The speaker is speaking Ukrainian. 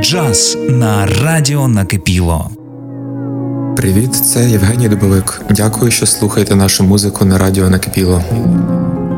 Джаз на радіо Накипіло. Привіт, це Євгеній Дубовик. Дякую, що слухаєте нашу музику на радіо Накипіло.